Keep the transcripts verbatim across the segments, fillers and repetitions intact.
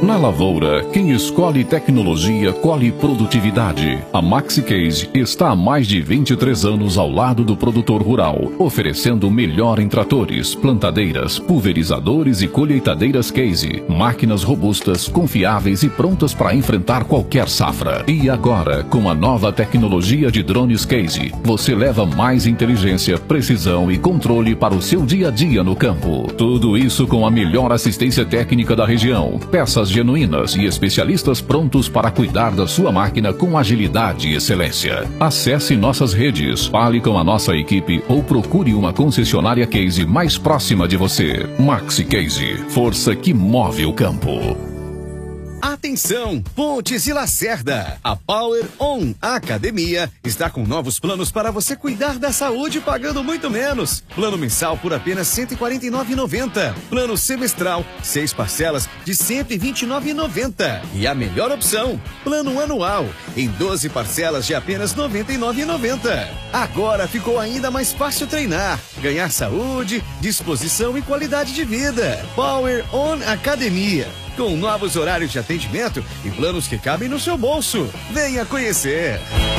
Na lavoura, quem escolhe tecnologia colhe produtividade. A MaxiCase está há mais de vinte e três anos ao lado do produtor rural, oferecendo o melhor em tratores, plantadeiras, pulverizadores e colheitadeiras Case. Máquinas robustas, confiáveis e prontas para enfrentar qualquer safra. E agora, com a nova tecnologia de drones Case, você leva mais inteligência, precisão e controle para o seu dia a dia no campo. Tudo isso com a melhor assistência técnica da região. Peças genuínas e especialistas prontos para cuidar da sua máquina com agilidade e excelência. Acesse nossas redes, fale com a nossa equipe ou procure uma concessionária Case mais próxima de você. MaxiCase, força que move o campo. Atenção, Pontes e Lacerda. A Power On Academia está com novos planos para você cuidar da saúde pagando muito menos. Plano mensal por apenas cento e quarenta e nove reais e noventa centavos. Plano semestral, seis parcelas de cento e vinte e nove reais e noventa centavos. E a melhor opção, plano anual, em doze parcelas de apenas noventa e nove reais e noventa centavos. Agora ficou ainda mais fácil treinar, ganhar saúde, disposição e qualidade de vida. Power On Academia. Com novos horários de atendimento e planos que cabem no seu bolso. Venha conhecer!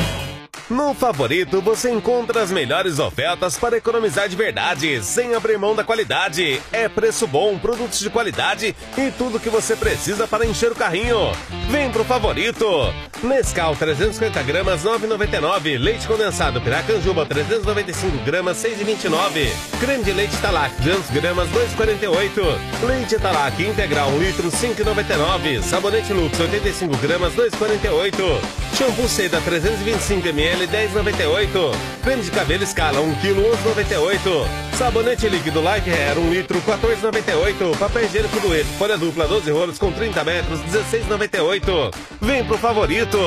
No Favorito você encontra as melhores ofertas para economizar de verdade, sem abrir mão da qualidade. É preço bom, produtos de qualidade e tudo que você precisa para encher o carrinho. Vem pro Favorito! Nescau trezentos e cinquenta gramas, nove reais e noventa e nove centavos. Leite condensado Piracanjuba trezentos e noventa e cinco gramas, seis reais e vinte e nove centavos. Creme de leite Talac duzentas gramas, dois reais e quarenta e oito centavos. Leite Talac integral um litro, cinco reais e noventa e nove centavos. Sabonete Lux oitenta e cinco gramas, dois reais e quarenta e oito centavos. Shampoo Seda trezentos e vinte e cinco mililitros, dez reais e noventa e oito centavos. Creme de cabelo Scala um quilo, onze reais e noventa e oito centavos. Sabonete líquido Like Hair um litro, quatorze reais e noventa e oito centavos. Papel higiênico Dueto, folha dupla doze rolos com trinta metros, dezesseis reais e noventa e oito centavos. Vem pro Favorito!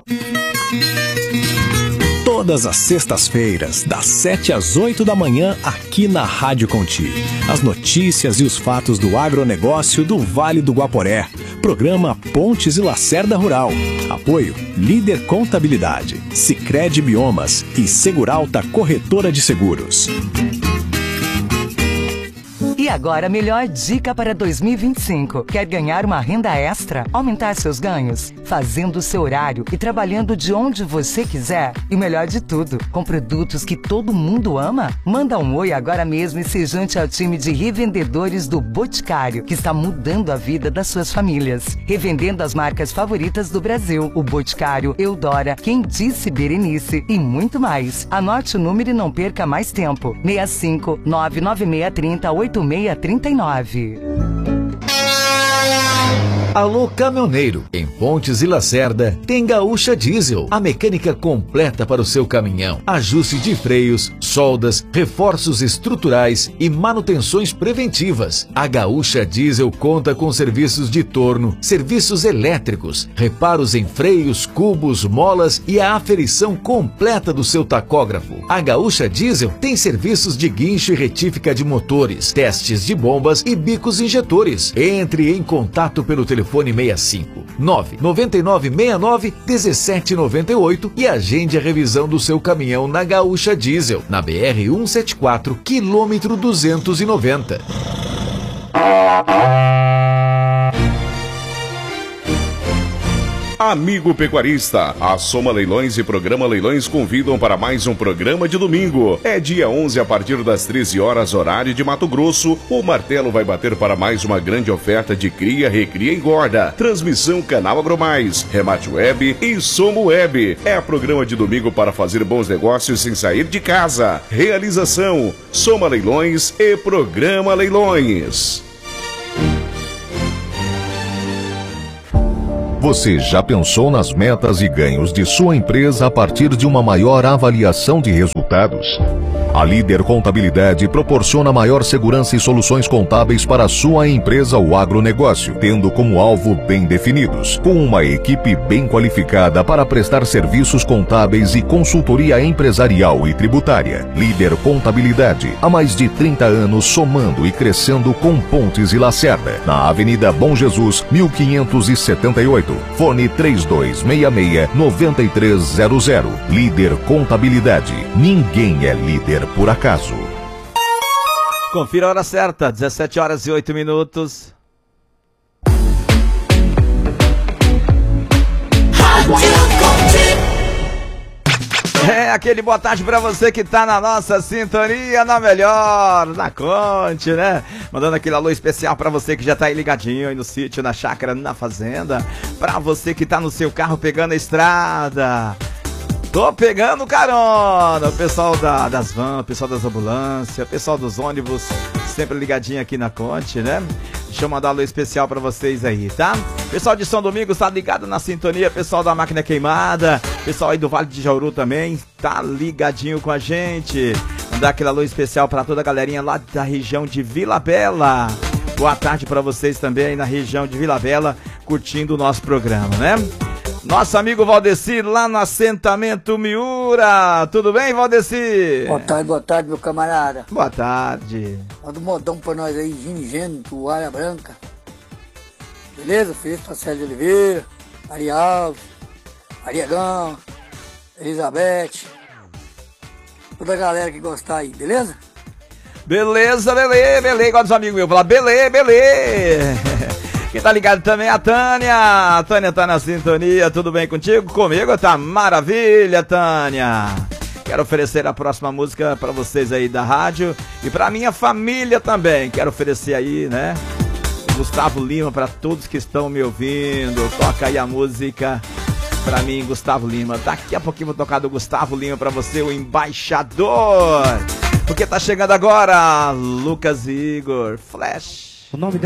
Todas as sextas-feiras, das sete às oito da manhã, aqui na Rádio Conti. As notícias e os fatos do agronegócio do Vale do Guaporé. Programa Pontes e Lacerda Rural. Apoio Líder Contabilidade, Sicredi Biomas e Seguralta Corretora de Seguros. E agora a melhor dica para dois mil e vinte e cinco. Quer ganhar uma renda extra? Aumentar seus ganhos? Fazendo o seu horário e trabalhando de onde você quiser? E o melhor de tudo, com produtos que todo mundo ama? Manda um oi agora mesmo e se junte ao time de revendedores do Boticário, que está mudando a vida das suas famílias. Revendendo as marcas favoritas do Brasil. O Boticário, Eudora, Quem Disse Berenice e muito mais. Anote o número e não perca mais tempo. seis cinco nove nove seis três zero oito seis três nove. Alô caminhoneiro, em Pontes e Lacerda tem Gaúcha Diesel, a mecânica completa para o seu caminhão. Ajuste de freios, soldas, reforços estruturais e manutenções preventivas. A Gaúcha Diesel conta com serviços de torno, serviços elétricos, reparos em freios, cubos, molas e a aferição completa do seu tacógrafo. A Gaúcha Diesel tem serviços de guincho e retífica de motores, testes de bombas e bicos injetores. Entre em contato pelo telefone seis cinco nove nove nove seis nove um sete nove oito e agende a revisão do seu caminhão na Gaúcha Diesel, na B R cento e setenta e quatro, quilômetro duzentos e noventa. Amigo pecuarista, a Soma Leilões e Programa Leilões convidam para mais um programa de domingo. É dia onze a partir das treze horas, horário de Mato Grosso. O martelo vai bater para mais uma grande oferta de cria, recria e engorda. Transmissão Canal Agromais, Remate Web e Soma Web. É programa de domingo para fazer bons negócios sem sair de casa. Realização Soma Leilões e Programa Leilões. Você já pensou nas metas e ganhos de sua empresa a partir de uma maior avaliação de resultados? A Líder Contabilidade proporciona maior segurança e soluções contábeis para a sua empresa ou agronegócio, tendo como alvo bem definidos, com uma equipe bem qualificada para prestar serviços contábeis e consultoria empresarial e tributária. Líder Contabilidade, há mais de trinta anos somando e crescendo com Pontes e Lacerda, na Avenida Bom Jesus, mil quinhentos e setenta e oito. Fone três dois seis seis, nove três zero zero. Líder Contabilidade. Ninguém é líder por acaso. Confira a hora certa, dezessete horas e oito minutos. É, aquele boa tarde pra você que tá na nossa sintonia, na melhor, na Conte, né? Mandando aquele alô especial pra você que já tá aí ligadinho aí no sítio, na chácara, na fazenda. Pra você que tá no seu carro pegando a estrada. Tô pegando carona, o pessoal da, das vans, o pessoal das ambulâncias, o pessoal dos ônibus, sempre ligadinho aqui na Conte, né? Deixa eu mandar um alô especial pra vocês aí, tá? Pessoal de São Domingos tá ligado na sintonia, pessoal da Máquina Queimada, pessoal aí do Vale de Jauru também tá ligadinho com a gente. Mandar aquele alô especial pra toda a galerinha lá da região de Vila Bela. Boa tarde pra vocês também aí na região de Vila Bela, curtindo o nosso programa, né? Nosso amigo Valdeci lá no assentamento Miura. Tudo bem, Valdeci? Boa tarde, boa tarde, meu camarada. Boa tarde. Manda um modão pra nós aí, Gingênio, Toalha Branca. Beleza? Feliz pra Célio de Oliveira, Maria Alves, Maria Gão, Elizabeth. Toda a galera que gostar aí, beleza? Beleza, beleza, beleza. Igual dos amigos meus, falar beleza, beleza. Quem tá ligado também é a Tânia. A Tânia tá na sintonia, tudo bem contigo? Comigo tá maravilha, Tânia. Quero oferecer a próxima música pra vocês aí da rádio e pra minha família também. Quero oferecer aí, né? Gustavo Lima pra todos que estão me ouvindo. Toca aí a música pra mim, Gustavo Lima. Daqui a pouquinho vou tocar do Gustavo Lima pra você, o embaixador. Porque tá chegando agora Lucas e Igor, Flash. O nome dela